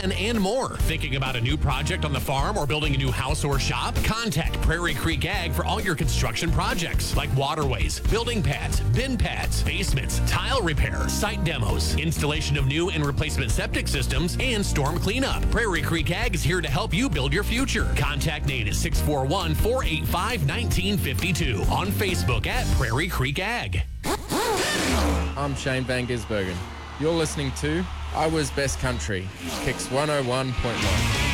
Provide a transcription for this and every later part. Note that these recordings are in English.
10, and more. Thinking about a new project on the farm or building a new house or shop? Contact Prairie Creek Ag for all your construction projects like waterways, building pads, bin pads, basements, tile repair, site demos, installation of new and replacement septic systems, and storm cleanup. Prairie Creek Ag is here to help you build your future. Contact Nate at 641-485-1952 on Facebook at Prairie Creek Ag. I'm Shane Van Gisbergen. You're listening to I Was Best Country, Kicks 101.1.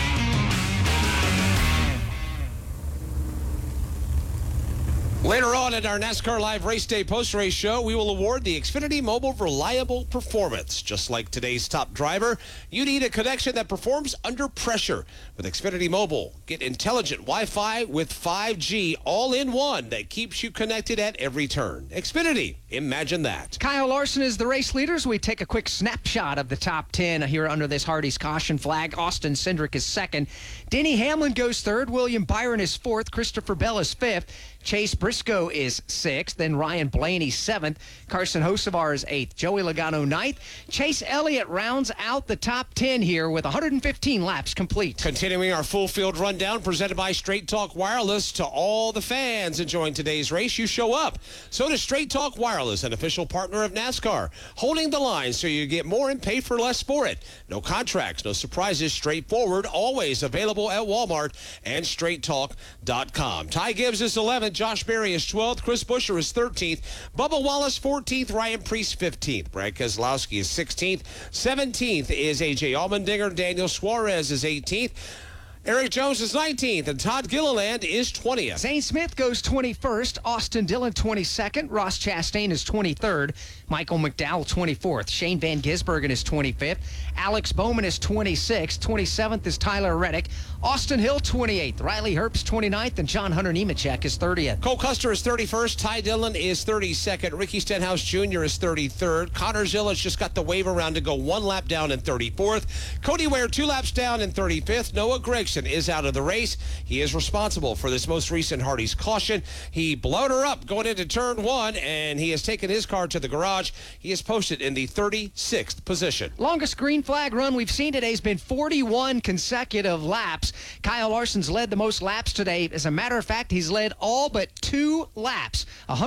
Later on in our NASCAR Live Race Day post-race show, we will award the Xfinity Mobile Reliable Performance. Just like today's top driver, you need a connection that performs under pressure. With Xfinity Mobile, get intelligent Wi-Fi with 5G all-in-one that keeps you connected at every turn. Xfinity, imagine that. Kyle Larson is the race leader as we take a quick snapshot of the top 10 here under this Hardy's caution flag. Austin Cindric is second. Denny Hamlin goes third. William Byron is fourth. Christopher Bell is fifth. Chase Briscoe is sixth. Then Ryan Blaney seventh. Carson Hocevar is eighth. Joey Logano ninth. Chase Elliott rounds out the top 10 here with 115 laps complete. Continuing our full field rundown presented by Straight Talk Wireless. To all the fans enjoying today's race, you show up. So does Straight Talk Wireless, an official partner of NASCAR, holding the line so you get more and pay for less for it. No contracts, no surprises, straightforward, always available at Walmart and straighttalk.com. Ty Gibbs is 11th. Josh Berry is 12th. Chris Buescher is 13th. Bubba Wallace 14th. Ryan Preece 15th. Brad Keselowski is 16th. 17th is A.J. Allmendinger. Daniel Suarez is 18th. Eric Jones is 19th, and Todd Gilliland is 20th. Zane Smith goes 21st. Austin Dillon 22nd. Ross Chastain is 23rd. Michael McDowell 24th. Shane Van Gisbergen is 25th. Alex Bowman is 26th. 27th is Tyler Reddick. Austin Hill 28th. Riley Herbst 29th, and John Hunter Nemechek is 30th. Cole Custer is 31st. Ty Dillon is 32nd. Ricky Stenhouse Jr. is 33rd. Connor Zillich just got the wave around to go one lap down in 34th. Cody Ware 2 laps down in 35th. Noah Gragson is out of the race. He is responsible for this most recent Hardy's caution. He blowed her up going into turn 1, and he has taken his car to the garage. He is posted in the 36th position. Longest green flag run we've seen today has been 41 consecutive laps. Kyle Larson's led the most laps today. As a matter of fact, he's led all but 2 laps.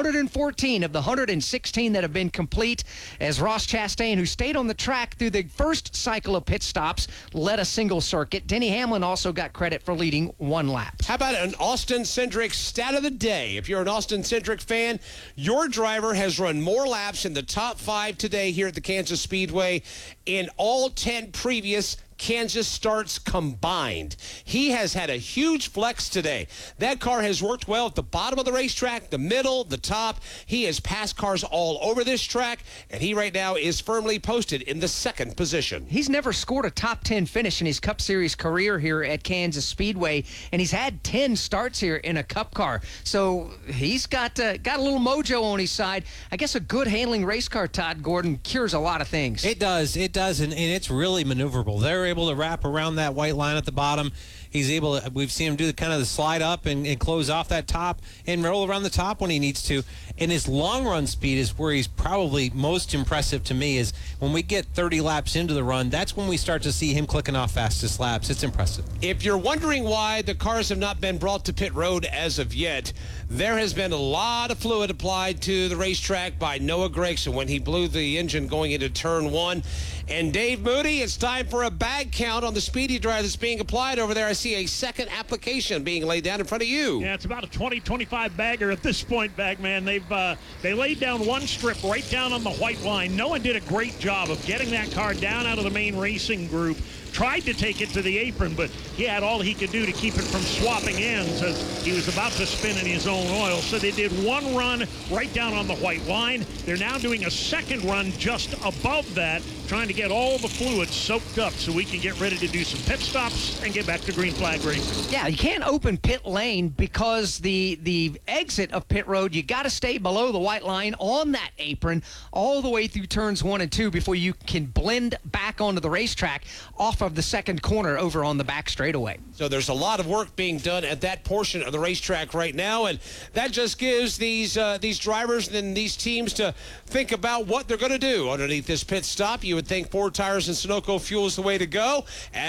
114 of the 116 that have been complete, as Ross Chastain, who stayed on the track through the first cycle of pit stops, led a single circuit. Denny Hamlin also got credit for leading 1 lap. How about an Austin Cindric stat of the day? If you're an Austin Cindric fan, your driver has run more laps in the top 5 today here at the Kansas Speedway in all 10 previous Kansas starts combined. He has had a huge flex today. That car has worked well at the bottom of the racetrack, the middle, the top. He has passed cars all over this track, and he right now is firmly posted in the 2nd position. He's never scored a top 10 finish in his Cup Series career here at Kansas Speedway, and he's had 10 starts here in a Cup car. So he's got a little mojo on his side. I guess a good handling race car, Todd Gordon, cures a lot of things. It does, and it's really maneuverable. They're able to wrap around that white line at the bottom. He's able to, we've seen him do the kind of the slide up and close off that top and roll around the top when he needs to. And his long run speed is where he's probably most impressive to me, is when we get 30 laps into the run, that's when we start to see him clicking off fastest laps. It's impressive. If you're wondering why the cars have not been brought to pit road as of yet, there has been a lot of fluid applied to the racetrack by Noah Gragson when he blew the engine going into turn 1. And Dave Moody, it's time for a bag count on the Speedy Dry that's being applied over there. I see a second application being laid down in front of you. Yeah, it's about a 20-25 bagger at this point, Bagman. They laid down one strip right down on the white line. Noah did a great job of getting that car down out of the main racing group. Tried to take it to the apron, but he had all he could do to keep it from swapping ends as he was about to spin in his own oil. So they did one run right down on the white line. They're now doing a second run just above that, trying to get all the fluid soaked up so we can get ready to do some pit stops and get back to green flag racing. Yeah, you can't open pit lane because the exit of pit road, you got to stay below the white line on that apron all the way through turns 1 and 2 before you can blend back onto the racetrack off of the second corner over on the back straightaway. So there's a lot of work being done at that portion of the racetrack right now, and that just gives these drivers and these teams to think about what they're going to do underneath this pit stop. You would think 4 tires and Sunoco fuel is the way to go.